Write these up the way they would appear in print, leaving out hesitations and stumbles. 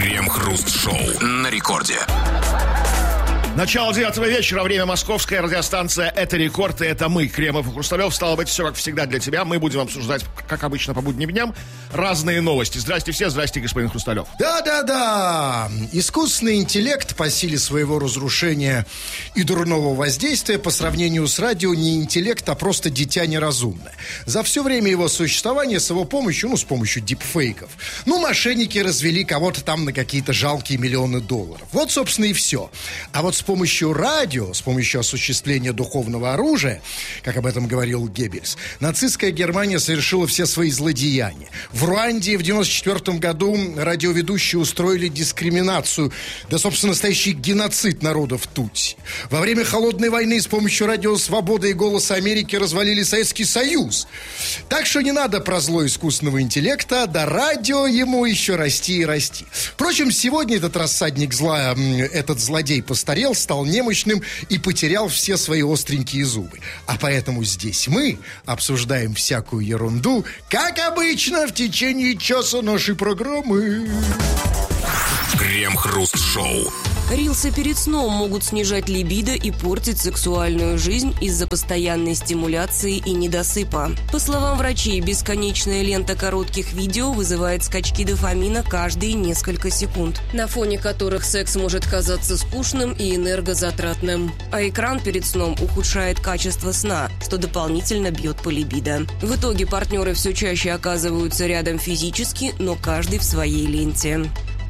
Крем-хруст-шоу на рекорде. Начало 9 вечера, время московская радиостанция «Это рекорд», и это мы, Кремов и Хрусталев. Стало быть, все как всегда для тебя. Мы будем обсуждать, как обычно, по будним дням разные новости. Здрасте все, здрасте, господин Хрусталев. Да-да-да, искусственный интеллект по силе своего разрушения и дурного воздействия по сравнению с радио не интеллект, а просто дитя неразумное. За все время его существования с его помощью, с помощью дипфейков, мошенники развели кого-то там на какие-то жалкие миллионы долларов. Вот, собственно, и все. А вот с помощью радио, с помощью осуществления духовного оружия, как об этом говорил Геббельс, нацистская Германия совершила все свои злодеяния. В Руанде в 1994 году радиоведущие устроили дискриминацию, да, собственно, настоящий геноцид народов Тутси. Во время Холодной войны с помощью радио «Свобода» и «Голоса Америки» развалили Советский Союз. Так что не надо про зло искусственного интеллекта, да радио ему еще расти и расти. Впрочем, сегодня этот рассадник зла, этот злодей постарел, стал немощным и потерял все свои остренькие зубы. А поэтому здесь мы обсуждаем всякую ерунду, как обычно, в течение часа нашей программы. Крем-хруст-шоу. Рилсы перед сном могут снижать либидо и портить сексуальную жизнь из-за постоянной стимуляции и недосыпа. По словам врачей, бесконечная лента коротких видео вызывает скачки дофамина каждые несколько секунд, на фоне которых секс может казаться скучным и энергозатратным. А экран перед сном ухудшает качество сна, что дополнительно бьет по либидо. В итоге партнеры все чаще оказываются рядом физически, но каждый в своей ленте.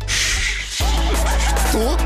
Что?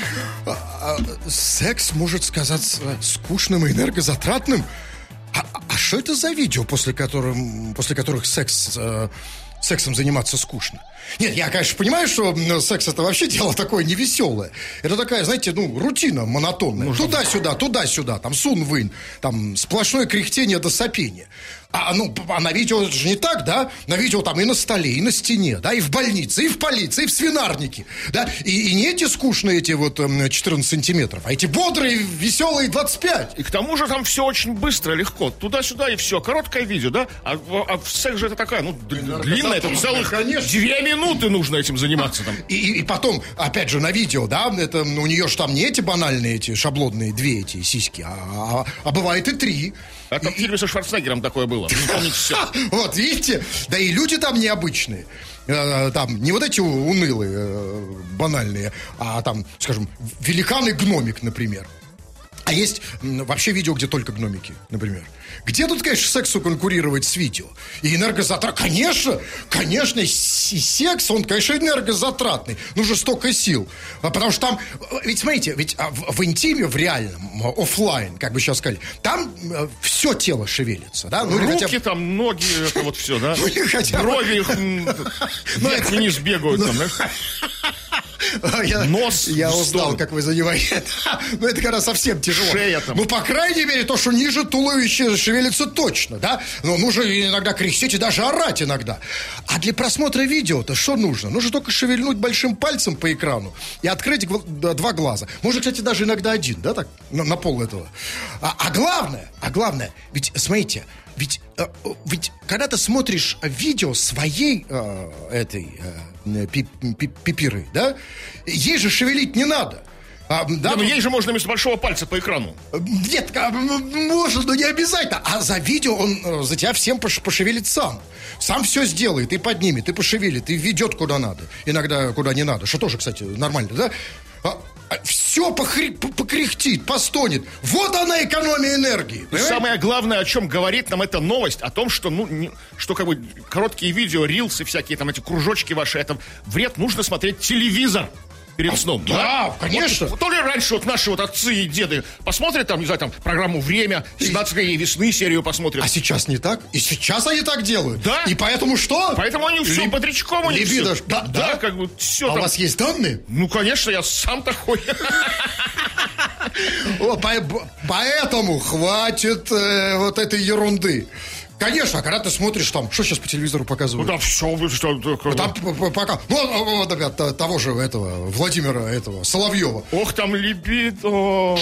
Секс может сказаться скучным и энергозатратным? А что это за видео, после которых сексом заниматься скучно? Нет, я, конечно, понимаю, что секс — это вообще дело такое невеселое. Это такая, знаете, рутина монотонная. Туда-сюда, там сун-вынь, там сплошное кряхтение до сопения. А на видео это же не так, да? На видео там и на столе, и на стене, да, и в больнице, и в полиции, и в свинарнике, да? И не эти скучные 14 сантиметров, а эти бодрые, веселые 25. И к тому же там все очень быстро, легко. Туда-сюда и все. Короткое видео, да? А секс же это такая, длинная, это целых 2 минуты нужно этим заниматься там. И потом, опять же, на видео, да, это у нее же там не эти банальные, эти шаблонные 2 эти сиськи, а бывает и 3. А как в фильме со Шварценеггером такое было. Помните все. Вот, видите? Да и люди там необычные. Там не вот эти унылые, банальные, а там, скажем, великан-гномик, например. А есть вообще видео, где только гномики, например. Где тут, конечно, сексу конкурировать с видео? И энергозатратный. Конечно, секс, он, конечно, энергозатратный. Нужно столько сил. Потому что там, ведь смотрите, в интиме, в реальном, офлайн, как бы сейчас сказали, там все тело шевелится, да? Руки там, ноги, это вот все, да? Брови, вверх и вниз бегают там, да? Нос. Я узнал, как вы занимаетесь. Это когда совсем тяжело. Шея там. По крайней мере, то, что ниже туловища шевелится точно, да? Но нужно иногда кряхтеть и даже орать иногда. А для просмотра видео-то что нужно? Нужно только шевельнуть большим пальцем по экрану и открыть 2 глаза. Может, кстати, даже иногда 1, да, так? На пол этого. А главное, ведь, смотрите, ведь когда ты смотришь видео своей пипиры, да, ей же шевелить не надо. Да, но ей же можно вместо большого пальца по экрану. Нет, можно, но не обязательно. А за видео он за тебя всем пошевелит сам. Сам все сделает, и поднимет, и пошевелит, и ведет куда надо. Иногда куда не надо, что тоже, кстати, нормально, да? Все покряхтит, постонет. Вот она, экономия энергии. Самое главное, о чем говорит нам эта новость, о том, что, что как бы короткие видео, рилсы всякие, там эти кружочки ваши, это вред, нужно смотреть телевизор перед сном. Да, конечно. То ли раньше наши отцы и деды посмотрят там, не знаю, там программу «Время», 17-летней весны серию посмотрят. А сейчас не так? И сейчас они так делают? Да. И поэтому что? Поэтому они все бодрячком, у них либидо, все. Да, как бы все. А там... у вас есть данные? Конечно, я сам такой. Поэтому хватит вот этой ерунды. Конечно, а когда ты смотришь там, что сейчас по телевизору показывают? Да все, что... Там пока... того же этого, Владимира этого, Соловьева. Ох, там либидо.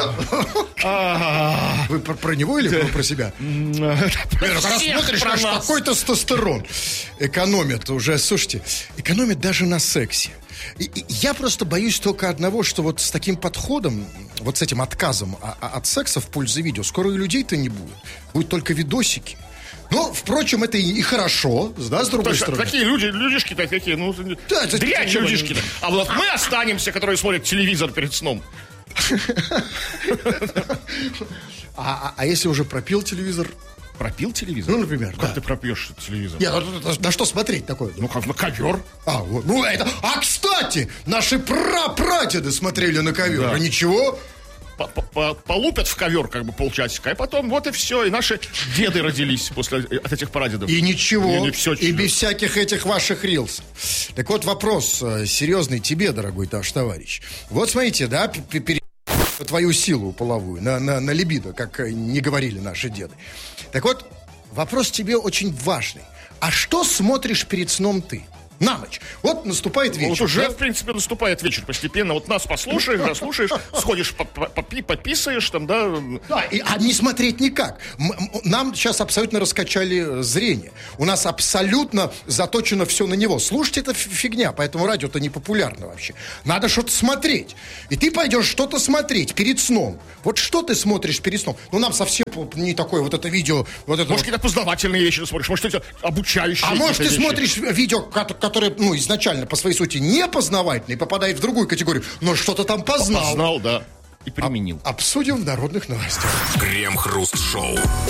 Вы про него или про себя? Когда смотришь, какой тестостерон экономит уже, слушайте, экономит даже на сексе. И я просто боюсь только одного, что вот с таким подходом, вот с этим отказом от секса в пользу видео, скоро и людей-то не будет. Будут только видосики. Но, впрочем, это и хорошо, да, с другой стороны. Такие людишки-то какие, ну, да, дрянь людишки-то. А вот мы останемся, которые смотрят телевизор перед сном. А если уже пропил телевизор? Пропил телевизор? Ну, например, как ты пропьешь телевизор? На что смотреть такое? Ну, как на ковер. Кстати, наши прапрадеды смотрели на ковер, да. А ничего... Полупят в ковер как бы полчасика, и потом вот и все, и наши деды родились от этих прадедов. И ничего, и без всяких этих ваших рилсов. Так вот вопрос серьезный тебе, дорогой наш товарищ. Вот смотрите, да, твою силу половую, на либидо, как не говорили наши деды. Так вот, вопрос тебе очень важный. А что смотришь перед сном ты? На ночь. Вот наступает вечер. Вот уже, в принципе, наступает вечер постепенно. Вот нас послушаешь, дослушаешь, сходишь, пописаешь там, да. Да, а не смотреть никак. Нам сейчас абсолютно раскачали зрение. У нас абсолютно заточено все на него. Слушать это фигня, поэтому радио-то не популярно вообще. Надо что-то смотреть. И ты пойдешь что-то смотреть перед сном. Вот что ты смотришь перед сном? Ну, нам совсем не такое вот это видео. Вот это может, какие-то познавательные вещи смотришь, может, эти обучающие. А может, ты смотришь видео, которые, ну, изначально по своей сути не познавательные, попадают в другую категорию, но что-то там познал. Познал, да. И применил. Обсудим в народных новостях. Крем-хруст-шоу.